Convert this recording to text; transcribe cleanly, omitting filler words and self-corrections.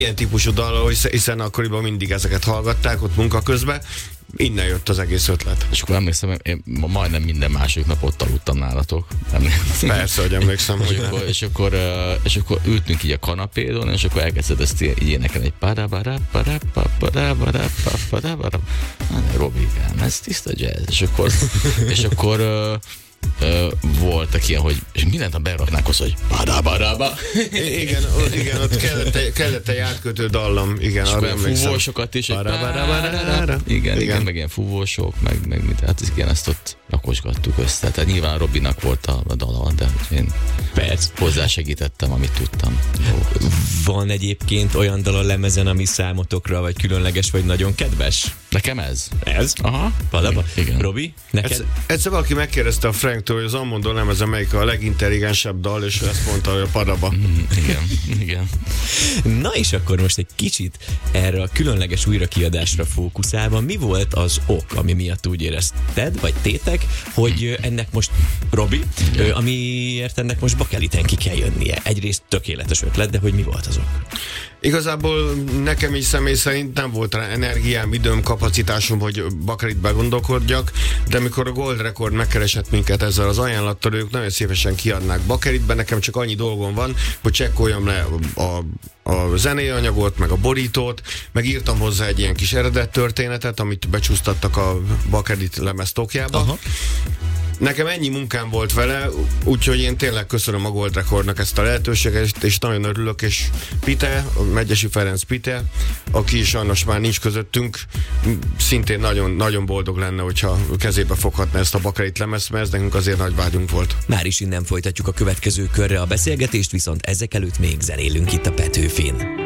ilyen típusú dal, hiszen akkoriban mindig ezeket hallgatták ott munka közben. Innen jött az egész ötlet. És akkor emlékszem, én majdnem minden második nap ott aludtam nálatok. Persze, hogy emlékszem. És akkor ültünk így a kanapédon, és akkor elkezdted ezt így énekelni, egy Robikám, ez tiszta jazz. És akkor voltak ilyen, hogy és mindent a beraknák hozzá, hogy badábadába. Igen, ott kellett egy átkötő dallam, igen, arra emlékszem. Fúvósokat is, igen, meg ilyen fúvósok, meg mit, hát igen, ezt ott rakosgattuk össze. Tehát nyilván Robinak volt a dala, de én hozzásegítettem, amit tudtam. Van egyébként olyan dal a lemezen, ami számotokra vagy különleges, vagy nagyon kedves? Nekem ez? Ez? Aha. Valóban? Igen. Robi? Neked? Egyszer valaki megkérdezte a Franktől, hogy az Ammondon lemezen melyik a legintelligensebb dal, és ezt mondta, hogy a Padaba. Igen. Na és akkor most egy kicsit erre a különleges újrakiadásra fókuszálva, mi volt az ok, ami miatt úgy érezted, vagy tétek, hogy ennek most, Robi, amiért ennek most Bakeliten ki kell jönnie? Egyrészt tökéletes ötlet, de hogy mi volt az ok? Igazából nekem is személy szerint nem volt rá energiám, időm, kapacitásom, hogy Bakelitbe gondolkodjak, de amikor a Gold Record megkeresett minket ezzel az ajánlattal, ők nagyon szívesen kiadnák Bakelitbe, nekem csak annyi dolgom van, hogy csekkoljam le a zenei anyagot, meg a borítót, meg írtam hozzá egy ilyen kis eredet történetet, amit becsúsztattak a Bakelit lemeztokjába. Aha. Nekem ennyi munkám volt vele, úgyhogy én tényleg köszönöm a Gold Recordnak ezt a lehetőséget, és nagyon örülök, és Pite, a Megyesi Ferenc Pite, aki sajnos már nincs közöttünk, szintén nagyon, nagyon boldog lenne, hogyha kezébe foghatna ezt a Bakelit lemezt, mert ez nekünk azért nagy vágyunk volt. Már is innen folytatjuk a következő körre a beszélgetést, viszont ezek előtt még zenélünk itt a Petőfin.